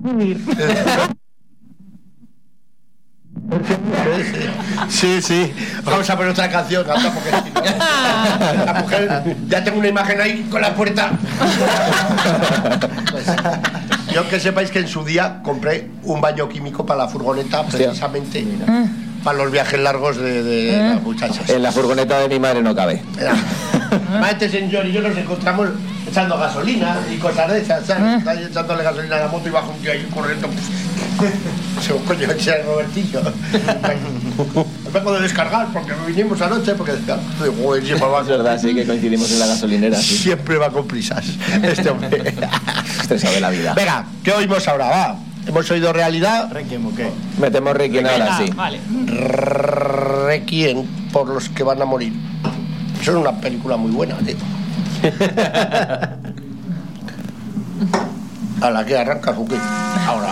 Sí. Vamos a poner otra canción, anda, porque si no, la mujer, ya tengo una imagen ahí con la puerta. Pues, yo que sepáis que en su día compré un baño químico para la furgoneta, precisamente para los viajes largos de las muchachas. En la furgoneta de mi madre no cabe. Este señor y yo nos encontramos echando gasolina y cosas de esas, ¿sabes? Está echándole gasolina a la moto y baja un tío ahí corriendo. Coño, ese es Robertillo. Me vengo de descargar porque vinimos anoche, porque decía, es verdad, sí, que coincidimos en la gasolinera. Sí. Siempre va con prisas este hombre. Estresado de la vida. Venga, ¿qué oímos ahora? Va. Hemos oído Realidad. Requiem, ¿o qué? Metemos Requiem ahora, sí. Vale. Requiem por los que van a morir. Eso es una película muy buena, tío. ¿A la que arrancas o qué? Ahora.